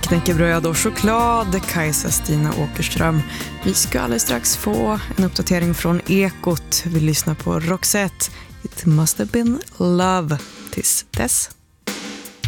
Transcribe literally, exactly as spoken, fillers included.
knäckebröd och choklad, Kajsa Stina Åkerström. Vi ska alldeles strax få en uppdatering från Ekot. Vi lyssnar på Roxette. It must have been love. Tills dess.